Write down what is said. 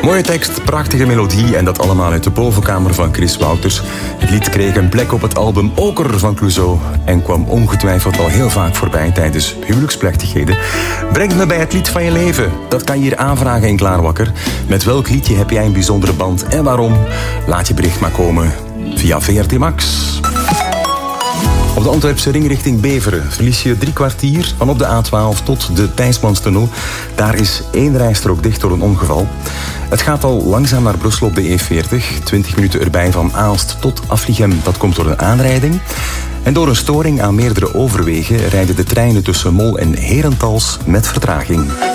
Mooie tekst, prachtige melodie en dat allemaal uit de bovenkamer van Chris Wouters. Het lied kreeg een plek op het album Oker van Clouseau en kwam ongetwijfeld al heel vaak voorbij tijdens huwelijksplechtigheden. Brengt me bij het lied van je leven. Dat kan je hier aanvragen in Klaarwakker. Met welk liedje heb jij een bijzondere band en waarom? Laat je bericht maar komen via VRT Max. Op de Antwerpse ring richting Beveren verlies je 3 kwartier van op de A12 tot de Thijsmanstunnel. Daar is 1 rijstrook dicht door een ongeval. Het gaat al langzaam naar Brussel op de E40. 20 minuten erbij van Aalst tot Aflichem. Dat komt door een aanrijding. En door een storing aan meerdere overwegen rijden de treinen tussen Mol en Herentals met vertraging.